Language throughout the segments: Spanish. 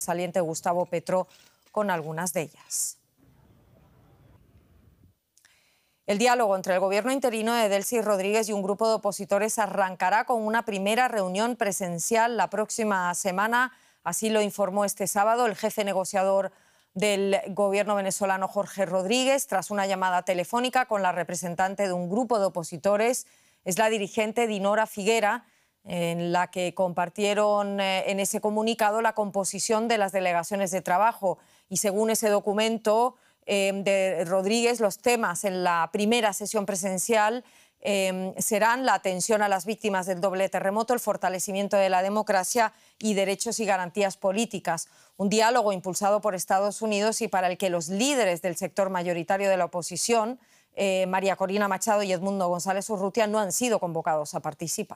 saliente Gustavo Petro con algunas de ellas. El diálogo entre el gobierno interino de Delcy Rodríguez y un grupo de opositores arrancará con una primera reunión presencial la próxima semana. Así lo informó este sábado el jefe negociador del gobierno venezolano, Jorge Rodríguez, tras una llamada telefónica con la representante de un grupo de opositores. Es la dirigente Dinora Figuera, en la que compartieron en ese comunicado la composición de las delegaciones de trabajo. Y según ese documento de Rodríguez, los temas en la primera sesión presencial serán la atención a las víctimas del doble terremoto, el fortalecimiento de la democracia y derechos y garantías políticas. Un diálogo impulsado por Estados Unidos y para el que los líderes del sector mayoritario de la oposición, María Corina Machado y Edmundo González Urrutia, no han sido convocados a participar.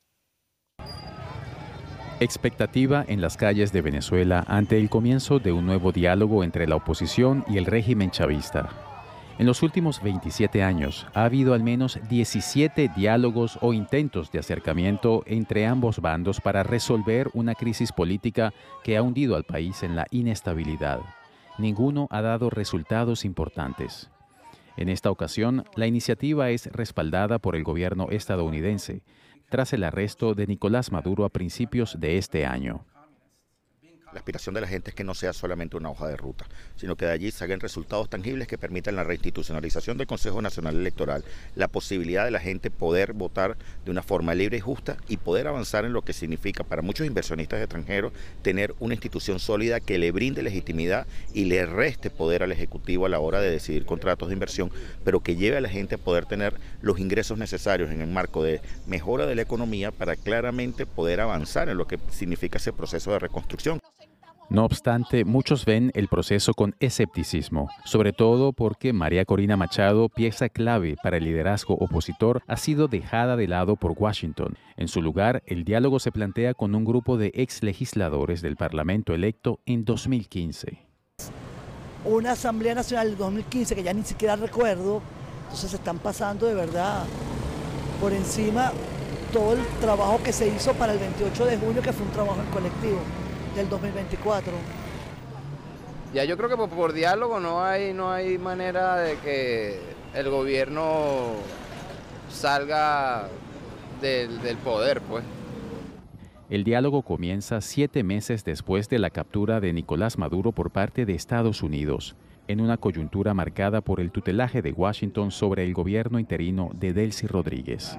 Expectativa en las calles de Venezuela ante el comienzo de un nuevo diálogo entre la oposición y el régimen chavista. En los últimos 27 años ha habido al menos 17 diálogos o intentos de acercamiento entre ambos bandos para resolver una crisis política que ha hundido al país en la inestabilidad. Ninguno ha dado resultados importantes. En esta ocasión, la iniciativa es respaldada por el gobierno estadounidense, tras el arresto de Nicolás Maduro a principios de este año. La aspiración de la gente es que no sea solamente una hoja de ruta, sino que de allí salgan resultados tangibles que permitan la reinstitucionalización del Consejo Nacional Electoral, la posibilidad de la gente poder votar de una forma libre y justa y poder avanzar en lo que significa para muchos inversionistas extranjeros tener una institución sólida que le brinde legitimidad y le reste poder al Ejecutivo a la hora de decidir contratos de inversión, pero que lleve a la gente a poder tener los ingresos necesarios en el marco de mejora de la economía para claramente poder avanzar en lo que significa ese proceso de reconstrucción. No obstante, muchos ven el proceso con escepticismo, sobre todo porque María Corina Machado, pieza clave para el liderazgo opositor, ha sido dejada de lado por Washington. En su lugar, el diálogo se plantea con un grupo de exlegisladores del Parlamento electo en 2015. Una Asamblea Nacional del 2015 que ya ni siquiera recuerdo, entonces se están pasando de verdad por encima todo el trabajo que se hizo para el 28 de junio, que fue un trabajo en colectivo del 2024. Ya yo creo que por diálogo no hay manera de que el gobierno salga del poder, pues. El diálogo comienza 7 meses después de la captura de Nicolás Maduro por parte de Estados Unidos, en una coyuntura marcada por el tutelaje de Washington sobre el gobierno interino de Delcy Rodríguez.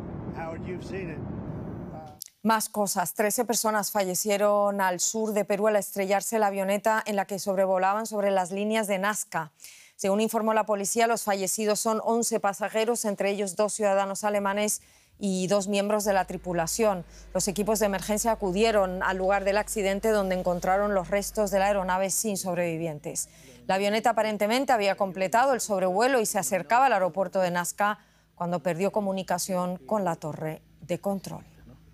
Más cosas. 13 personas fallecieron al sur de Perú al estrellarse la avioneta en la que sobrevolaban sobre las líneas de Nazca. Según informó la policía, los fallecidos son 11 pasajeros, entre ellos 2 ciudadanos alemanes y 2 miembros de la tripulación. Los equipos de emergencia acudieron al lugar del accidente, donde encontraron los restos de la aeronave sin sobrevivientes. La avioneta aparentemente había completado el sobrevuelo y se acercaba al aeropuerto de Nazca cuando perdió comunicación con la torre de control.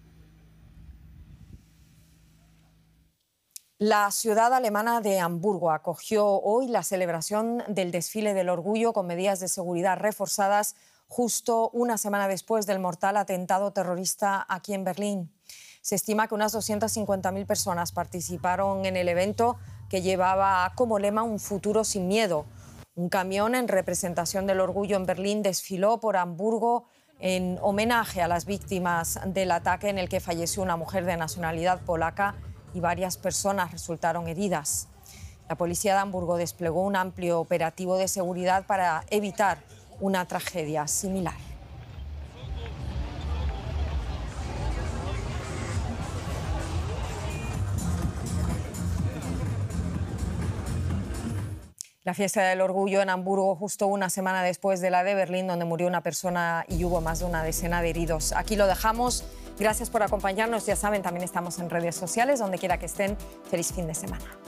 La ciudad alemana de Hamburgo acogió hoy la celebración del desfile del orgullo con medidas de seguridad reforzadas justo una semana después del mortal atentado terrorista aquí en Berlín. Se estima que unas 250.000 personas participaron en el evento, que llevaba como lema un futuro sin miedo. Un camión en representación del orgullo en Berlín desfiló por Hamburgo en homenaje a las víctimas del ataque en el que falleció una mujer de nacionalidad polaca y varias personas resultaron heridas. La policía de Hamburgo desplegó un amplio operativo de seguridad para evitar una tragedia similar. La fiesta del orgullo en Hamburgo justo una semana después de la de Berlín, donde murió una persona y hubo más de una decena de heridos. Aquí lo dejamos. Gracias por acompañarnos. Ya saben, también estamos en redes sociales. Donde quiera que estén, feliz fin de semana.